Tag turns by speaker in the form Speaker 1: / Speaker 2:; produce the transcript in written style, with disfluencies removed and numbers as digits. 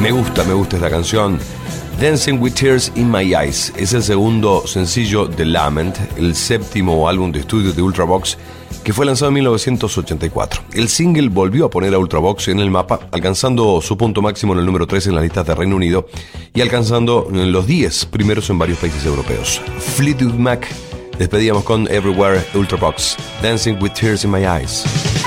Speaker 1: Me gusta esta canción. Dancing with Tears in My Eyes es el segundo sencillo de Lament, el séptimo álbum de estudio de Ultravox, que fue lanzado en 1984. El single volvió a poner a Ultravox en el mapa, alcanzando su punto máximo en el número 3 en las listas de Reino Unido y alcanzando los 10 primeros en varios países europeos. Fleetwood Mac, despedíamos con Everywhere, Ultravox, Dancing with Tears in My Eyes.